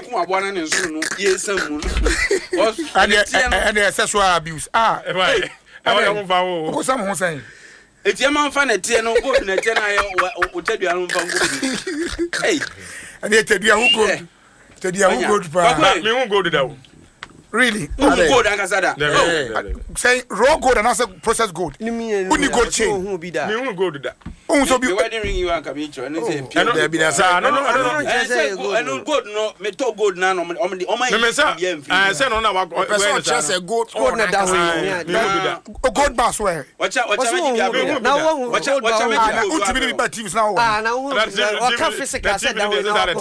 ko abona ne nso no yesam and sexual abuse right I won't follow ko sam ho san eti man fa na tie no gold na tie na ye o tadua no fa gold hey and ye tadua who gold pa me who gold da really gold ankasada say raw gold and also processed gold who ni gold chain me who gold da so be wedding ring you anka be tro and say there be that no gold no me to gold na no me say no na wa person chase gold na da gold bass where watch na watch me be bad teams now na wa ka physical say da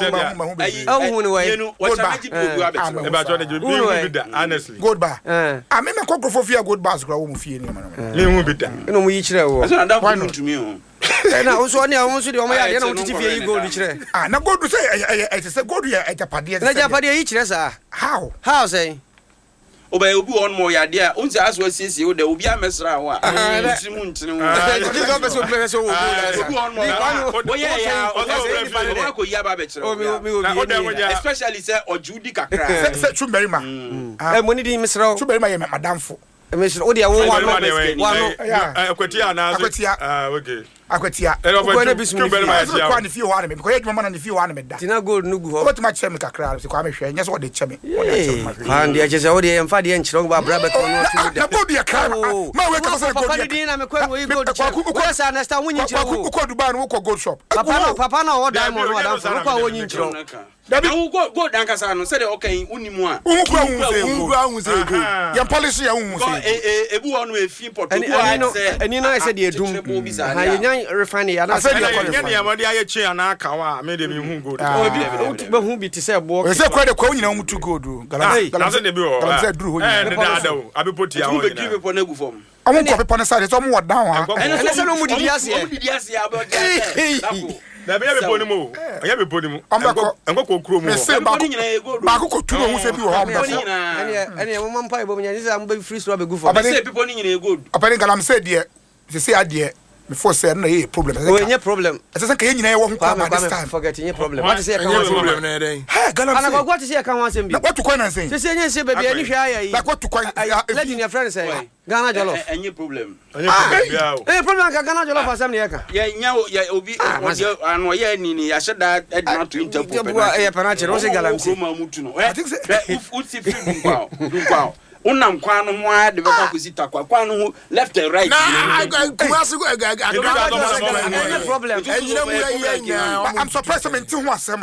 we no way watch me about the honestly gold bar I me kokro for fear gold bars gra wo mu fie ni me hu bi da no mu yi kire wo so na da ko to me o na o so ne o so de o ma ya de na o titi fie yi gold kire na gold say gold ya japade na japade yi kire sa how say oba obi won mo ya de a unse aso asiesie o de obi amesra wo a ntimu ntine wo Jesus be so play so wo obi won mo wo ya ya o ko ya ba be kire especially say ojudi kakra say chumberima money di mesra chumberima ye madamfo mesra o de wo wano akwatia na okay akwatia ko na bisu kwa ni fie ho ana me ko ye dwuma na ni fie ho ana me da tina gold nugu ho what ma cheme kakra se kwa me hwe nya so de cheme ha ndi ache se o de emfa de nchiro ba bra be ko no tu na gold ya kra ma we ka se gold papa di na me kwa wo gold ko sa na sta wonyi nchiro ko Dubai no ko gold shop papa na o diamond no da ko kwa wonyi nchiro dabi go dankasa no say de okay unimu a unku se go ya policy ya unhu se ebu wonu efi porto ani no say de edum ha ye refine ya na say de ya mo de aye chi ana aka wa me de me hu gold o be hu bi ti say bo we say kwa de kwa nyina mu tu gold galam say de bi o galam say duru ho nyina da da o abepoti ya ho nyina be po na gu fom awon ko pe side so mo wa down ha ene say no mu didi ase about that na be poni mo oya be poni mo enko kro mo ba ko tu no hu se bi wo ha mo ene mo mampa e bo nya say am be free store be gu fom say people ni nyina good apani galam say de say ade before say na ye problem o nye problem say kan ye nyina ye wo hu kwa ma this time forget nye problem what say kan wa problem na dey ha galam say ana what say kan wa sem bi what to coin and say say nye say baby ani hwa ya yi like what to coin let in your friend say Ghana jollof any problem problem ka Ghana jollof asem ne yaka ya nya ya obi anu ya ni ya sheda edna to interpret ya panache no say galam say I think say uti free kwa unam kwanu ho ade be kwa kusita kwa no left and right kuwasu problem I'm surprised me nti ho asem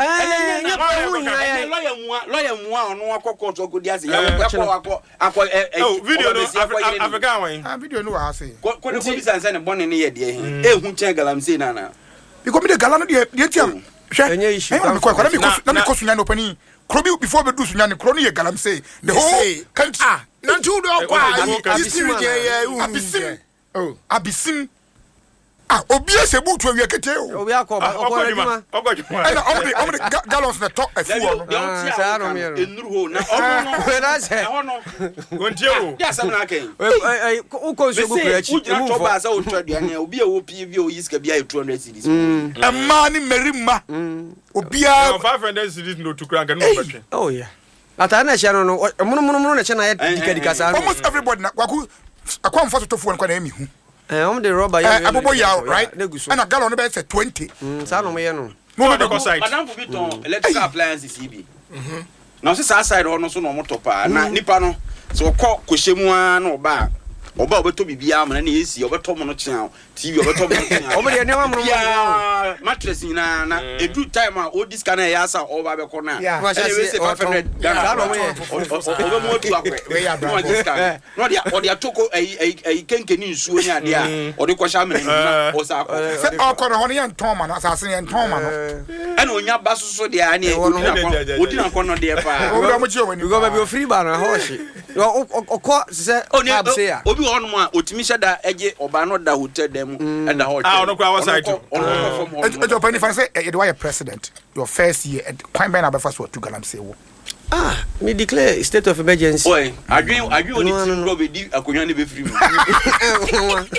lawyer mu onu akoko to godi ase ya akọ video no Africa wan video no wa ase ko ne ko bisa nse ne bone ne ye de ehu chen galamsey nana because me de galano de tiam hwe na me ko sunya no pani krobi before be do sunya ne kro no ye galamsey the whole country na ntu do kwa abisim je abisim obi ese butu awie kete o obi akoba okodjuma ana omde galons na top afu no sa no me enuru ho na ono na se ono wontie o ya sam na ken uko so buku achi emu to ba sa o twaduane obi e wo pv o yiska bia 200 cedis emma ni merima obi a 500 cedis no tukura nka no betwe oh yeah ata na hia no muno na hia na ya dika sa almost everybody na kwaku akwa mfa to fuo na emi hu the rubber ya abobo ya right and a gallon be say 20 sa no me no no the side madam for biton electrical appliances CB na so sa side ho no so no moto pa na nipa no so ko hwemu a na oba obeto bibia amana na esi obeto mo no kyen TV obeto mo kyen obe de nwa mo ya mattress nyina na edu time a o disca na ya sa oba be ko na and we say 500 Ghana obe mo tu akwe no disca no dia o dia toko ai kenkeni nsuo ni ade a o de ko sha amana na o sa ko se o ko no ya nton ma no asase ya nton ma no ana onya basoso de a ne odi na ko no de pa o mo chi o wani go ba bi free bar na hoshi o ko se abse ya obi won mo a otimi sheda eje oba no da hotel dem and the hotel no kwa side too ejo pani fan say you were president your first year at point ben abefa so to galamsey wo me declare state of emergency boy adwin oni tin go be di akonwa ne be free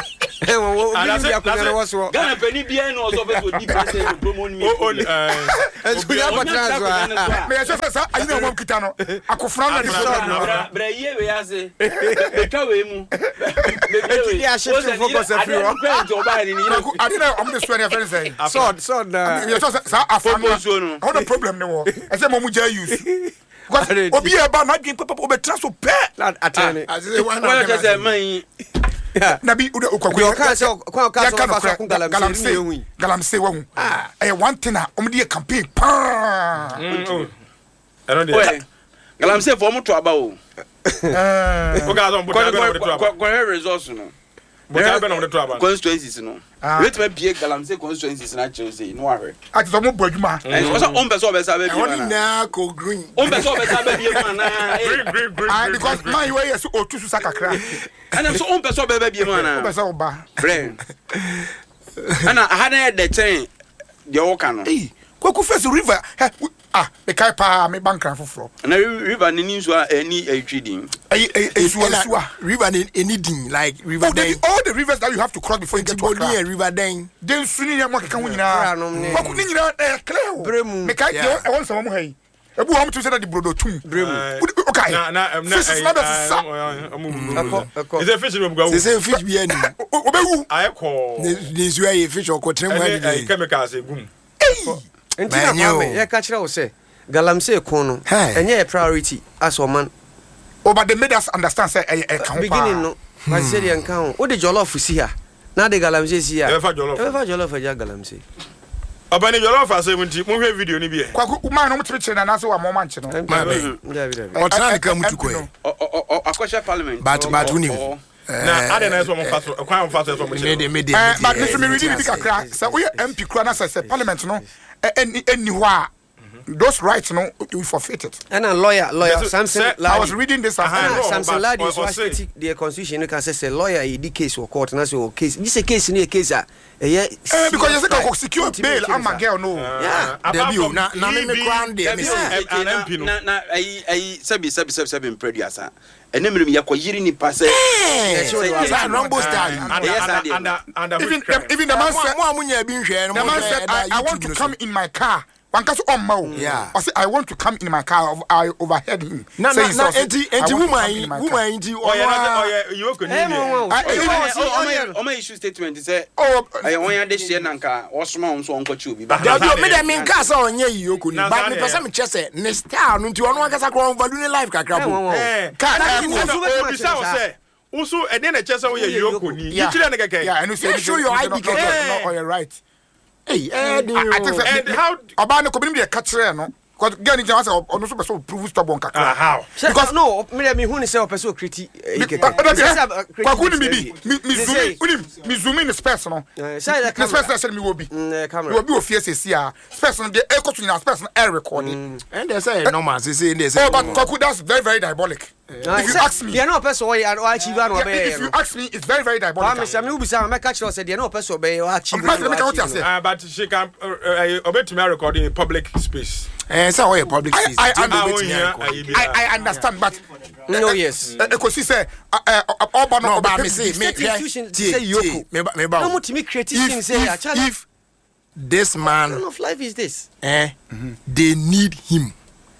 Ghana penny be no so be deep say promo me. And we have a transfer. Me just say I know mom kita no. Akofra na di bra ye we ase. Beka we mu. Eti a shift focus everywhere. I didn't am the swear friend say. Sword na. You just say afan. How the problem no. I say mom ja use. Because obi e ba na dwen papa obetra so pe. Not attorney. I say one say man. Na bi you can say galamse wahu one thing omde campaign pa galamse for mo to aba o ko resource no constituencies no wait me bie galamse constituencies na Chelsea no ahwe ati so mo boadwuma so on be sa be bie na na ko green on be so be sa be bie na green because my way is otusu sakakra and so on be so be bie na on be so ba friend ana hana de chain de woka no kwaku face river me kai pa me bankran foforo na river ni nso ani atwidin suwa river any din like river den all the rivers that you have to cross before you get to Accra river den den suni ya mwaka kan nyina kwaku ni nyina clear me kai e won so mo hai ebu hom to say that the brodo tum okay fish na be sa is a fish no go say fish be ani obewu ayeko this way fish or kotrem ani chemicals egum Entina mame ya ka kire wo se galamse kon no enye a priority as o man but they made us understand say kan beginning no but say dey kan o de jollof si ha na de galamse si ha e fa jollof ja galamse abani jollof ase munti mo hwe video ni bi e kwaku man no mutire na na so wa mo man che no o tana ka mutu ko akosha parliament but uni na ade na so mo faso kwan mo faso so mo che but me reading bi kakra say we MP kura na say parliament no any wa those rights no we forfeit it and a lawyer Samson Ladi I was reading this Samson Ladi was the constitution you can say lawyer e di case or court na say case this a case ni a case because you say go secure bail am a girl no there be na me crown there me say an MP no na ai sabi producer enemre mi yakoyiri ni passe Rambo style even the man said mo amunya bi nhwe no the man said I want to come in my car one case on ma I say I want to come in my car I overheard him saying so enti woman nti you can o ma issue statement say I won ya de share nanka osoma on so onko chi obi ba me dem in car say onye yiyoko ni ba me pese me chese ne star no nti ono akasa kro value ne life kakra bo obi say usu ede na chese wo ye yiyoko ni yichire ne keke yeah I know say show your ID no or you're right hey and how oba no ko bi me catch no because girl ni just ono so person prove stubborn kakra how because no me hu ni say person critique kwaku ni mi zoom in space no space say me wo bi camera wo bi ofie sesi a space no dey e ko to na space no air recording and they say normal say they say but kwaku that's very very diabolic if you ask me no person why achieve no be if you ask me it's very very diabolic me say me ubi say me catch you say no person be achieve but she can obetumi recording in public space say why public space I understand but no yes because say oba no ba me say yoko me ba no mutimi creating say if this man of life is this they need him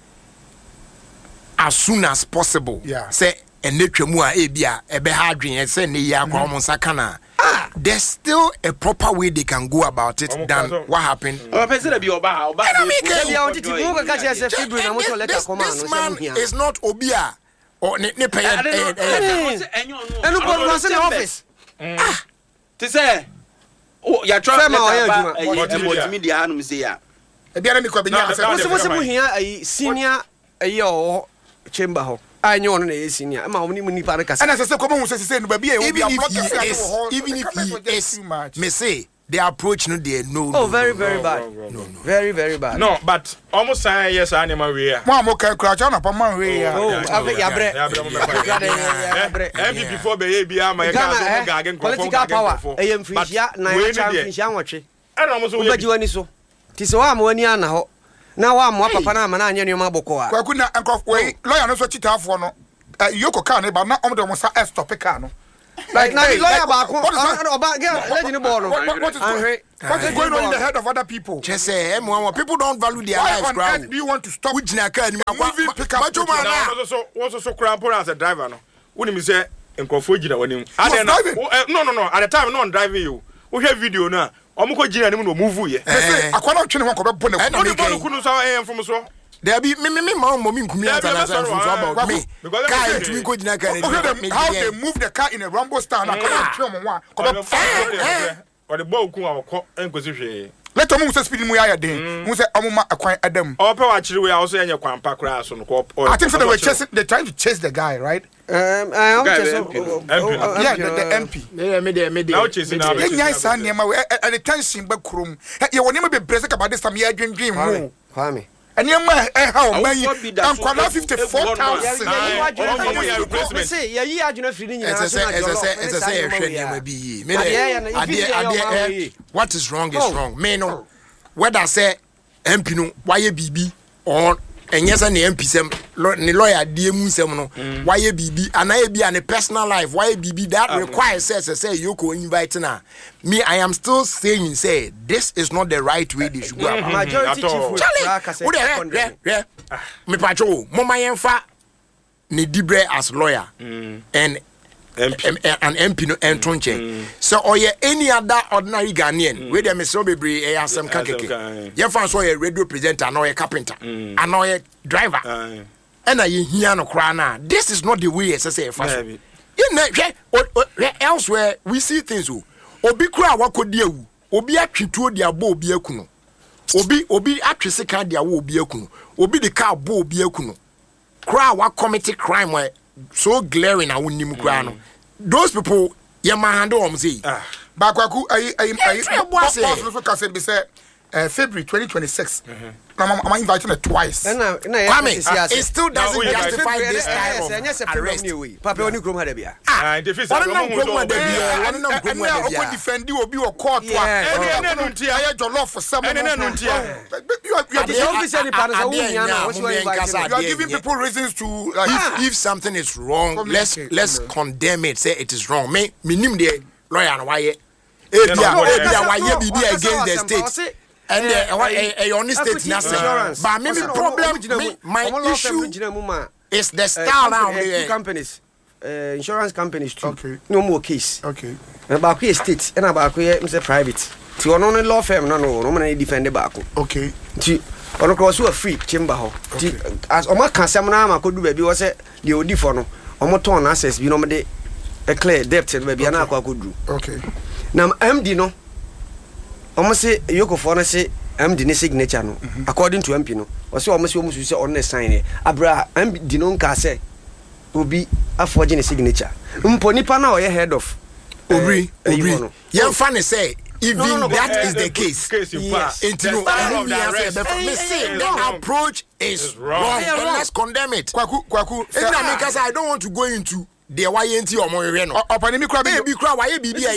as soon as possible say enetwamu a ebia ebe ha adwen say ne ya kwa mo sakana there's still a proper way they can go about it than what happened this man is not obia or ne pay and go was in office to say oh ya try to media hanum say ya e bia na me kwa benya say what's hia senior ayo chamber ho anyo no na senior ma omni muni pa ka and say come hu say no ba bia even if he is me say the approach no there no very bad no very very bad no but almost yes animal we mo amoka kura cha na pa man we ya yabre every before be ye bia ma ye ka so ga again political power em frisia na ya cha frisia nwotwe and almost we baji wani so ti se wa ma wani ana ho na wa mo papa na ma na anya nyoma boko a kwaku na enkof we lawyer no so chitafo no yoko ka ne ba na omde mo sa stop ka no Like now, lawyer back. Legend born. What is going on in the head of other people? Just say, people don't value their lives. Why on earth do you want to stop moving pick up? What's so cramp as a driver? No, when you say in Kofuji, when you no. At the time, no one driving you. We have video now. Omuko Jina no move you. I cannot train one ko be bonnet. Nobody couldn't say from so. There be me mom nkumi about me. Car to me go Jina car. How they move the car in a rumble stand. I cannot train one. Or the ball ko enkosi. Let them say speed mu ya den. Mu say amuma akwan adam. Ope actually we also enya kwampa kra so no ko. I think so they're trying to chase the guy, right? I the MP. Now chasing now. Enya san niam we at the tension be krum. Ye woni me be brese about this time ye adwendwen mu. Kwame. And your man, how many? I'm quite 54,000. What is wrong is wrong. Me no. Whether I say MP no, why BB or and yes, and the MP sem lawyer DM sem no, why BB and I be an a personal life, why BB that requires say you go invite na. Me, I am still saying, say, this is not the right way they should go about. Majority chief me pacho, mama yenfa ni dibre as lawyer and an MP no entonche. So or any other ordinary Ghanaian, where them so be some kakeke. Yenfa so a radio presenter, no a carpenter, and no a driver. And I hear no crana. This is not the way as I say first. Elsewhere we see things. Obi kura wakodi ewu obi atwetuo dia bo obi akuno obi atwese ka dia wo obi akuno obi de ka bo obi akuno kura wa commit crime where so glaring a wonim kura no those people ye ma handle om say bakwaku I say February 2026. I'm inviting her twice. It still doesn't justify this type of arrest. Papa, when you grow her, defend you or be a court. You are giving people reasons to. If something is wrong, let's condemn it. Say it is wrong. Me minim the lawyer and why? Why be against the state? And only state insurance. But maybe problem, my issue is the style now. Companies, insurance companies too. Okay. No more case. Okay. And about here state and about here private. To an only law firm, no man defend the back. Okay. To on a cross free chamber. As Oma Casamana could do baby was the OD for no. Omoton assets, you know, a clear debt and maybe an aqua could do. Okay. Now, MD no. Almost say Yoko for say MD signature no. According to MP no. Or so almost you say on the sign. Abra MD no say will be a forging signature. Nipa na or head of. Obri. Young funny say even that is the case. Yes. The approach is wrong. And let's condemn it. Kwaku. I don't want to go into the YNT or more reno. Baby cry, why BB which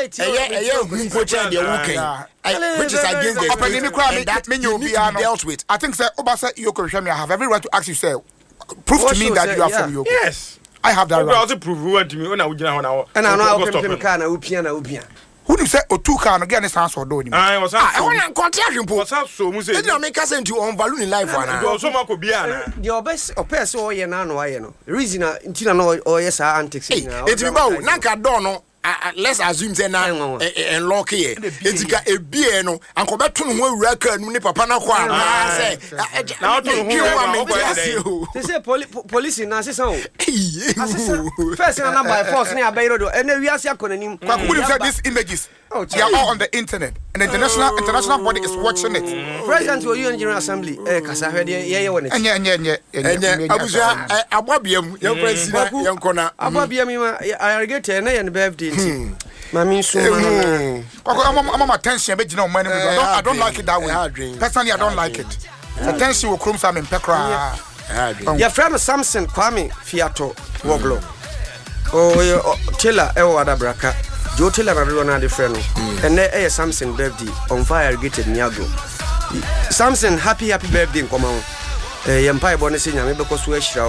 is against the dealt with. I think sir Obasa Yoko Shami, I have every right to ask you, sir. Prove to me that you are from Yoko. Yes. I have that right. Also prove you to me when I would now. And I know who do say o two can again this answer do ni I was I want contraction po what's up so mu say did make us into on value in life na do so mako bia na the best opes o ye na no aye no reason ntina no o yes antics na it be ba na ka do no let's assume say na en lock here etika ebie no anko beto no ho awura ka nu ni papa na kwa na say na to ho they say police na say so first na by force na abeyro do and we ask akonanim kwaku say these images they are all on the internet and the international body is watching it. President of UN General Assembly kasa hwede ye won it enye abuja ababiam ye president ye nkona ababiam I irrigate na ye birthday mami so I'm attention be gina o mani I don't like it that way. Personally I don't like it. Attention will chrome some in pekra. Your friend Samson Kwame Fiato Woglo. Oh Tilla Ewa Dabraka. Joe Tilla na Ronald the friend. And there Samson birthday on fire irrigated Niago. Samson happy birthday in common. Yempai bonus in Yamiko Sweshrow.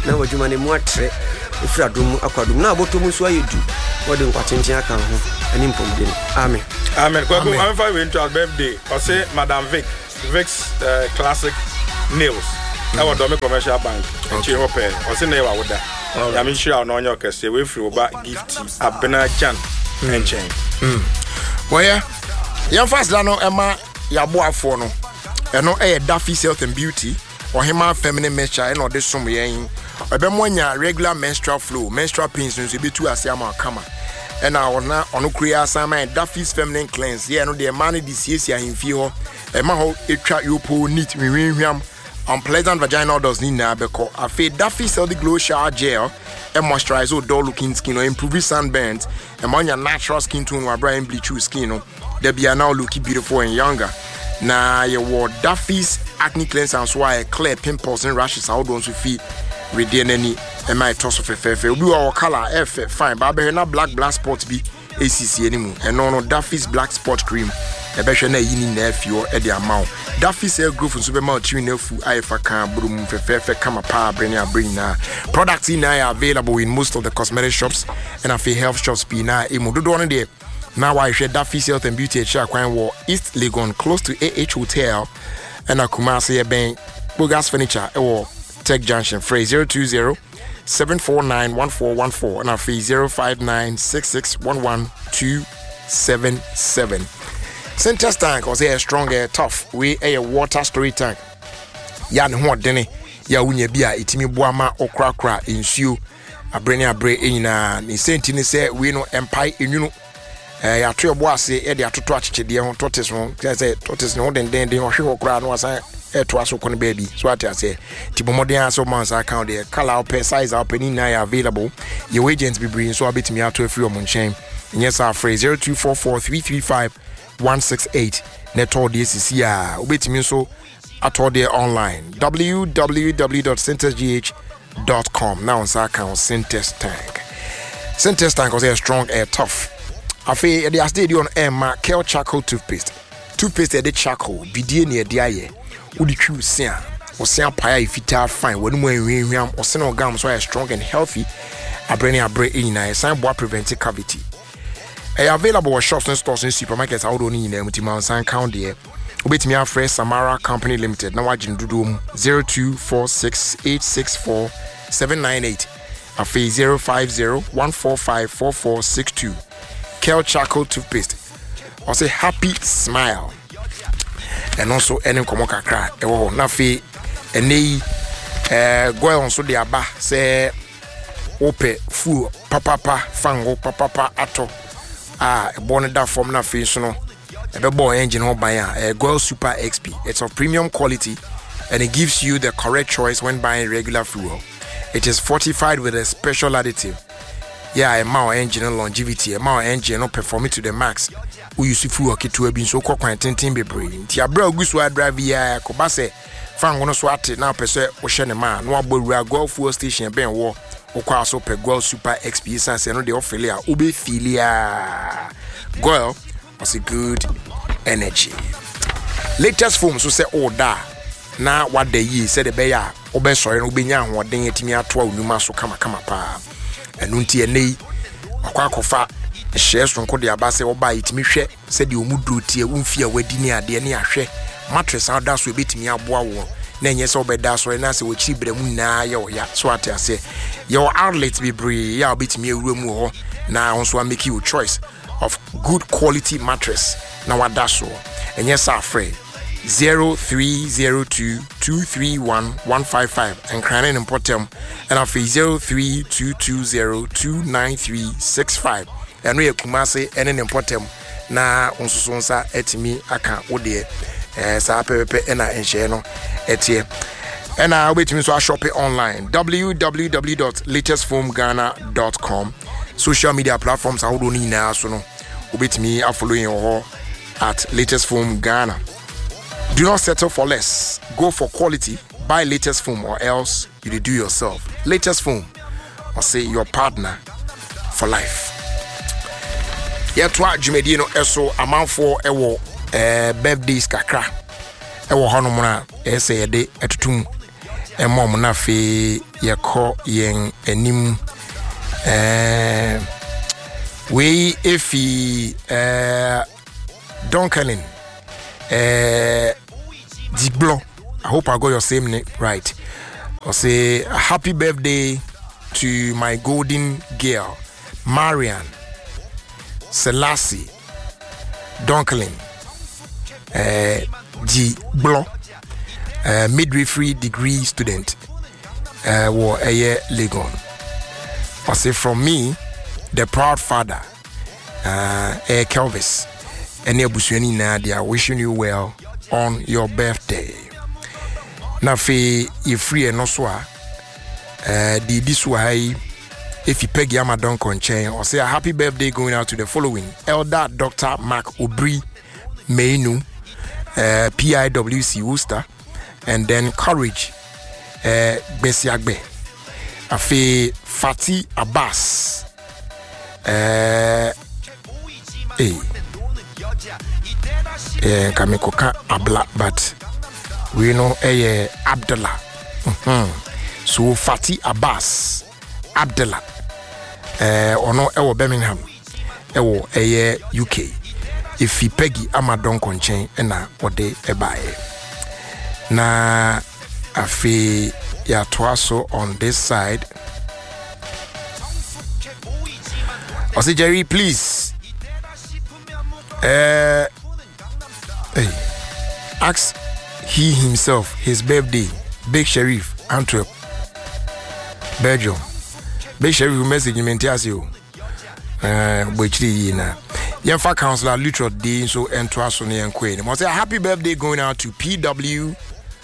na wadwuma ne mu atre ifra dum akwadum na abotom nso ayedu wode nkwatenchen aka ho ani mpomde amen kwaku am fa we into birthday or say Madam Vic's classic nails I want to make commercial bank chi hope or say na wa woda ya me shira no onyo kese we free oba gift abena jan enchen boya yan fast da no ema ya boafo no eno Daffy's Health and Beauty or Hema Feminine Measure and or this some yen Obemonya regular menstrual flow, menstrual pains no be too asiama kama. And na ono kriya sama Daffy's Feminine Cleanse. Yeah, no the man this year himfi ho. E ma ho etwa yopo neat hwehwam unpleasant vaginal dust ni na beko. Afi Daffy's Healthy Glow Shower Gel e moisturize o dull looking skin or improve sunburns. E ma nya natural skin tone wa bright bleach skin no. They be now looking beautiful and younger. Na ye wo Daffy's acne cleanse and so I clear pimples and rashes how don't you feel redeem any e my toss of fefe obi wa color f fine ba be na black spot bi ACC anymore and no Daffy's black spot cream e be hwe na yini na afio e de amount Daffy's hair growth nso be ma twi na fu aifa kan brum fefe kama pa bring na products in are available in most of the cosmetic shops and afi health shops bi na e mo dodo no de now I share Daffy's Health and Beauty at Shakwan War East Legon close to AH Hotel and a Kumasi Bank Bogas Furniture or Tech Junction Frey 020-749-1414 and a fee 059-6611-277. Center tank was a strong tough we a water storage tank. Yan ho dene ya unya bia itimi boama okrakra insuo abrene abre enyina ni senti ni se we no empire enyunu ya to ebo ase e de atoto achechede ho tortoise ho say tortoise no den ohwe okra no asa e to aso kono baby so ase tibomodern aso man's account there color per size up any na available your agents be bring so abetimi ato afri omo nchen yes our phrase 0244335168 neto DCC a obetimi so ato there online www.centersgh.com now on account Centers Tank was a strong air tough afi the stay on Emma Kel charcoal toothpaste the charcoal bidie ne de aye udi twu sia o sia paya ifita fine wonu mu enhwehwam o se no gam so are strong and healthy abre ina sign boa prevent cavity available at shops and stores and supermarkets out on in mutima sign count there obetimi afre Samara Company Limited na wagin dudum 0246864798 afi 05014544462 Kel charcoal toothpaste or say happy smile and also any komo kakra e wo na fe eni go on so de aba say ope fu papa fango papa ato born that form na fe so no e be boy engine ho ban Goil Super XP. It's of premium quality and it gives you the correct choice when buying regular fuel. It is fortified with a special additive. Yeah, a more engine longevity, a more engine perform it to the max. We use fuel kit to be so quantin be brain. Tia bro guswa drive ya kobase fan wono so ate na pese wo hye ne ma no abowura Goil fuel station ben wo okwa so pe Goil Super XP sense no de ofelia obe filia. Goil was a good energy. Latest foam so say order na what the ye said the beya obe sori no be nya hoden etimi ato awunuma so kama pa. Enunti enei akwakofa shares from kode abase oba itimi hwe se de omuduro tie umfia wadini ade ne ahwe mattress ada so ebetimi aboa wo na enye se obeda so na se wochiri bremu na ya oya so ate ase your outlet be bree ya obetimi ewura mu ho na onso make you choice of good quality mattress na wada so enye sa free 0302231155 and crying in Portem and after 0322029365 and we Kumase and in Portem na unsonsa etimi aka ode sa pepe na ensheno etie and I wait me so shop it online www.latestfoamghana.com social media platforms how do ni na so no obetimi following ho at Latest Foam Ghana. Do not settle for less. Go for quality. Buy Latest Foam or else you do yourself. Latest Foam, or say your partner for life. Yetwa Jumedino eso amount for ewo birthdays kakra. Ewo hanomuna ese yede etutum. mom na fe yɛkɔ yɛn anim we efi Donkelin Diglo. I hope I got your same name right. I'll say happy birthday to my golden girl Marian Selassie Donkelin Diglo, midwifery degree student war a year Legon. I say from me, the proud father, Kelvis, and Busuani na they are wishing you well on your birthday. Na fe free and also this way if you peg Yama Don Conchain or say a happy birthday going out to the following Elder Dr. Mark Obri Meinu, PIWC Worcester, and then Courage Besiagbe, Afe Fati Abbas, Kamikoka Abla, but we know Abdullah. So Fati Abbas Abdullah ono ewo Birmingham ewo UK if he Peggy Amadon Conchain na ode ebae na afi ya twaso on this side. I say Jerry, please ask he himself his birthday. Big Sheriff Antwerp Belgium. Big Sheriff message mentias you na Yemfa Councillor Luther D so ento aso ne enko ni. Mo say happy birthday going out to PW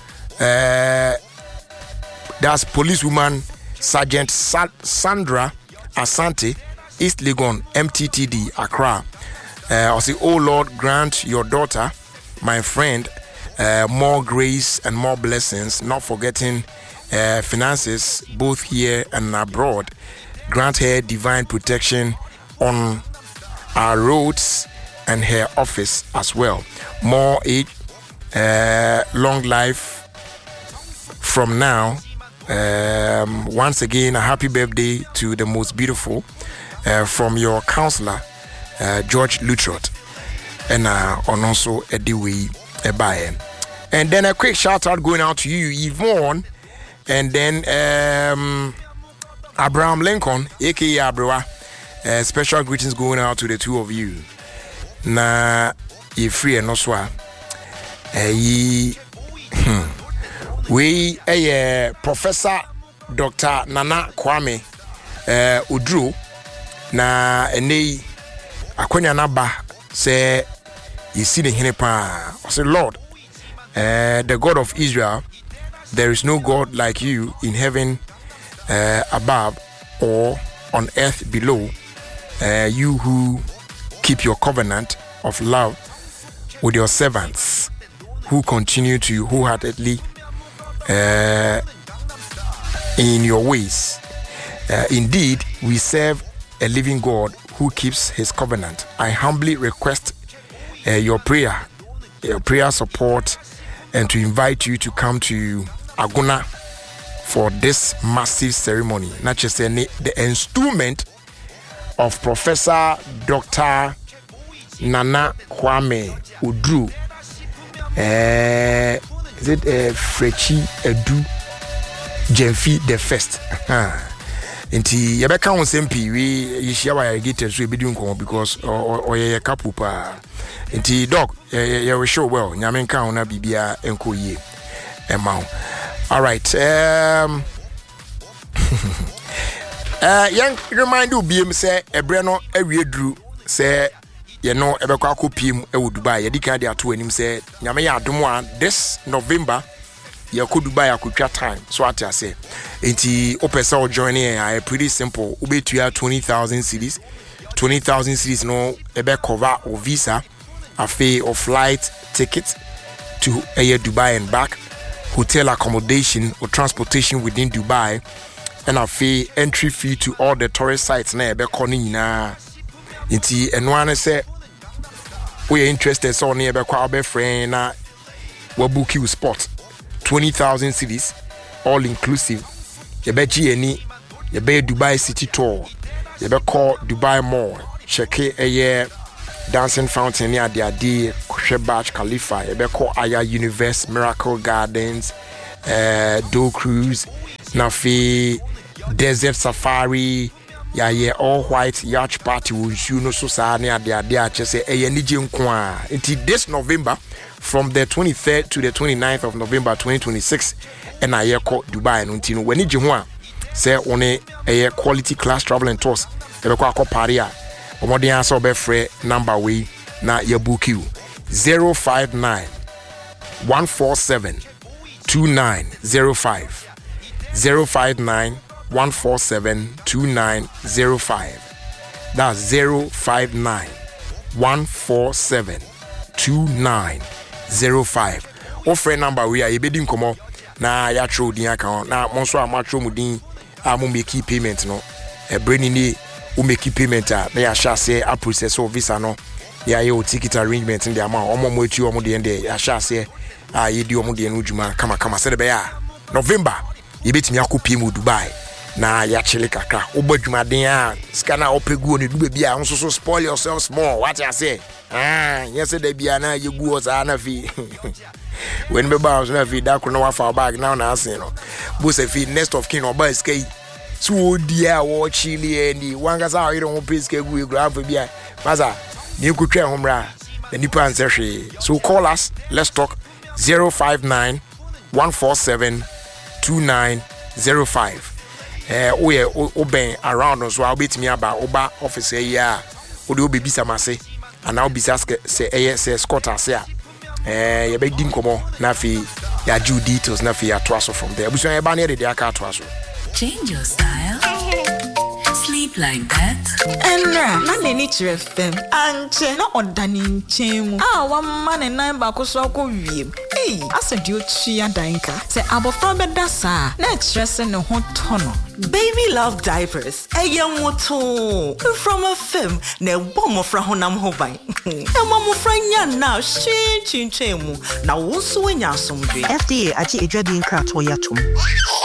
that's policewoman Sergeant Sandra Asante, East Legon MTTD Accra. I say oh Lord, grant your daughter, my friend, more grace and more blessings, not forgetting finances both here and abroad. Grant her divine protection on our roads and her office as well. More age, long life from now. Once again, a happy birthday to the most beautiful from your counselor, George Lutrot, and on also Ediwe Ebaye. And then a quick shout out going out to you, Yvonne, and then Abraham Lincoln, aka Abrewa. Special greetings going out to the two of you. Na ye free and oswa. We Professor Dr. Nana Kwame Udru na ene akonya naba say you see the hinepa. I say Lord, the God of Israel, there is no God like you in heaven above or on earth below. You who keep your covenant of love with your servants, who continue to wholeheartedly in your ways. Indeed, we serve a living God who keeps his covenant. I humbly request your prayer support, and to invite you to come to Aguna for this massive ceremony. Not just the installment of Professor Dr. Nana Kwame Udru. Is it Frechi Edu Jemfi the first? Inti yabeka on sempi we yishia wa irrigated so ebi dunko because or ye kapu pa. Inti dog ye show well nyame nka ona bibia enko yie ema. All right. Young remind you BM say ebre no awie duru say ye no ebekwa akopiem e wo Dubai ye dika dia to anim say nyame ya adom a this November ye ko Dubai akotwa time so at ya say enti opesa o join here pretty simple ubetua 20,000 cedis 20,000 cedis no ebe cover or visa a fee or flight ticket to Dubai and back, hotel accommodation or transportation within Dubai, and a fee entry fee to all the tourist sites na ebe koni na inti enwane say we are interested so na ebe kwa obe friend na we book you spot 20,000 cedis all inclusive. Yɛbɛgye ani yɛbɛyɛ Dubai City Tour. Yɛbɛkɔ Dubai Mall. Check a dancing fountain near the Adi, Burj Khalifa. Yɛbɛkɔ Aya Universe, Miracle Gardens, Doe Cruise, Nafi, Desert Safari. Yeah, all white yacht party with you no so near the Adi. Just say until this November, from the 23rd to the 29th of November 2026, and I call Dubai and until when you say on a quality class travel and tours. Yɛbɛkɔ paria ɔmɔden asa ɔbɛfrɛ number we na yɛbook you 059 147 2905 059 147 2905. That's 059 147 2905. Offer number we are yɛbɛdi nkɔmmɔ na yɛatwerɛ din aka na mo nso a moatwerɛ mu din a mo make payment no ɛbrɛ ni we make payment na ya sha say a process of visa no ya ye o ticket arrangement in the amount omo mo etu omo de ende ya sha say ye di omo de no djuma kama se de be ya November ye betimi akopie mu Dubai na ya chile kakra obadwuma den a scanner opegu oni dube bia nso so spoil yourself small what I say yes de bia na ye gu o sa na fi when be bounce na fi da no wa fa bag now na asen no bo se fi next of kin oba sky so dear wo chili and wanga sa you don't please ke gu grab bia maza ni ku twa homra the nipa answer so call us let's talk 059 147 2905 we oben around so I'll be to me about oba office here o de obi bisa mase and I'll be ask say Scott ase ye be dim komo na fi ya ju details na fi ya twaso from there buso e ba na de aka twaso. Change your style. Sleep like that. Enra, na ni chere fem. Anche na odani nchemu. One man and nine back so ko wiem. Hey, asedi otua danka. Se abofra beda sa, na chere ne ho tono. Baby love diapers. Moto from a film. Ne bomb fra honam ho ban. E mamofra nya na chinchemu. Na wo so nya somdwe. FDA achi edwabin kra to yatom.